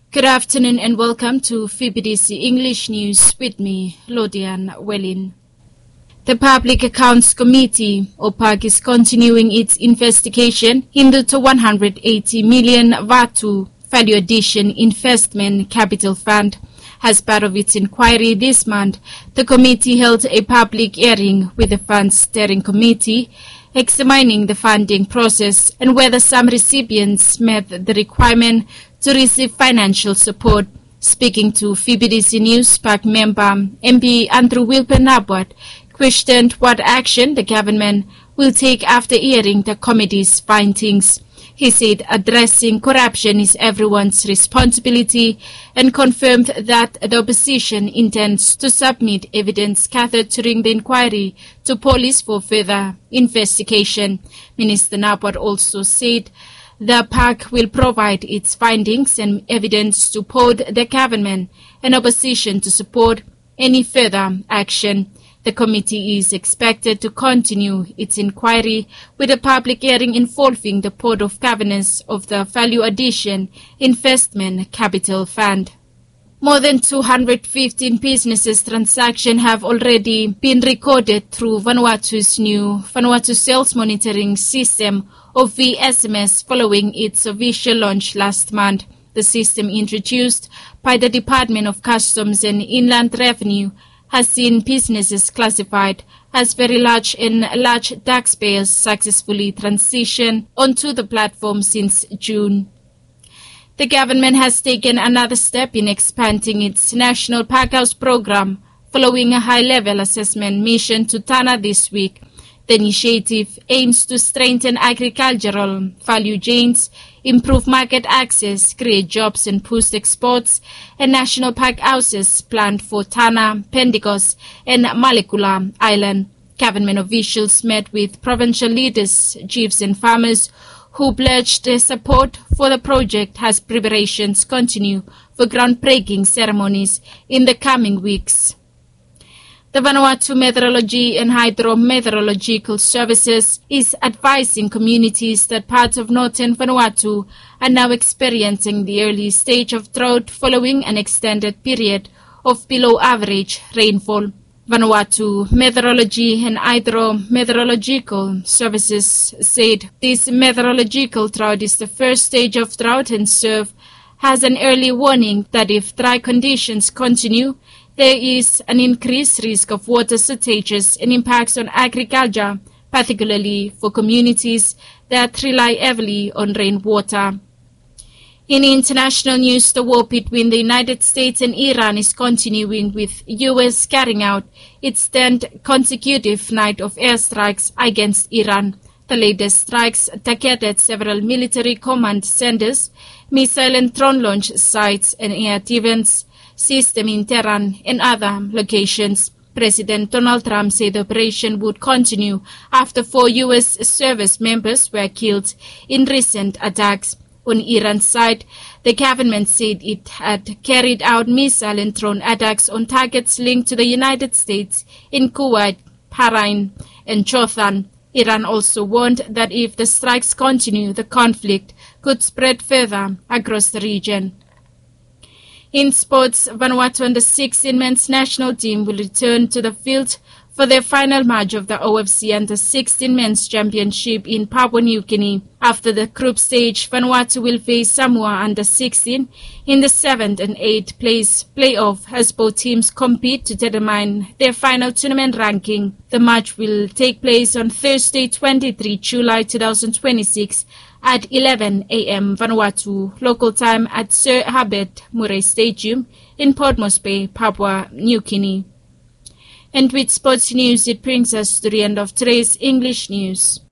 Good afternoon and welcome to FIBDC English News with me, Lodian Wellin. The Public Accounts Committee, OPAC, is continuing its investigation into the 180 million VATU Value Addition Investment Capital Fund. As part of its inquiry this month, the committee held a public hearing with the fund's steering committee, examining the funding process and whether some recipients met the requirement to receive financial support. Speaking to FIBDC News, PAC member MP Andrew Wilper-Nabwat questioned what action the government will take after hearing the committee's findings. He said addressing corruption is everyone's responsibility and confirmed that the opposition intends to submit evidence gathered during the inquiry to police for further investigation. Minister Nabwat also said the PAC will provide its findings and evidence to both the government and opposition to support any further action. The committee is expected to continue its inquiry with a public hearing involving the Board of Governors of the Value Addition Investment Capital Fund. More than 215 businesses transactions have already been recorded through Vanuatu's new Vanuatu Sales Monitoring System of VSMS following its official launch last month. The system, introduced by the Department of Customs and Inland Revenue, has seen businesses classified as very large and large taxpayers successfully transition onto the platform since June. The government has taken another step in expanding its National Packhouse program following a high-level assessment mission to Tanna this week. The initiative aims to strengthen agricultural value chains, improve market access, create jobs and boost exports, and national packhouses planned for Tanna, Pentecost, and Malekula Island. Government officials met with provincial leaders, chiefs and farmers who pledged their support for the project as preparations continue for groundbreaking ceremonies in the coming weeks. The Vanuatu Meteorology and Hydrometeorological Services is advising communities that parts of northern Vanuatu are now experiencing the early stage of drought following an extended period of below-average rainfall. Vanuatu Meteorology and Hydrometeorological Services said this meteorological drought is the first stage of drought and serve as an early warning that if dry conditions continue, there is an increased risk of water shortages and impacts on agriculture, particularly for communities that rely heavily on rainwater. In international news, the war between the United States and Iran is continuing, with U.S. carrying out its 10th consecutive night of airstrikes against Iran. The latest strikes targeted several military command centers, missile and drone launch sites, and air defense system in Tehran and other locations. President Donald Trump said the operation would continue after 4 U.S. service members were killed in recent attacks. On Iran's side, the government said it had carried out missile and drone attacks on targets linked to the United States in Kuwait, Bahrain, and Jordan. Iran also warned that if the strikes continue, the conflict could spread further across the region. In sports, Vanuatu Under-16 men's national team will return to the field for their final match of the OFC Under-16 men's championship in Papua New Guinea. After the group stage, Vanuatu will face Samoa Under-16 in the 7th and 8th place playoff as both teams compete to determine their final tournament ranking. The match will take place on Thursday, 23 July 2026 at 11 a.m. Vanuatu local time at Sir Herbert Murray Stadium in Port Moresby, Papua New Guinea. And with sports news, it brings us to the end of today's English news.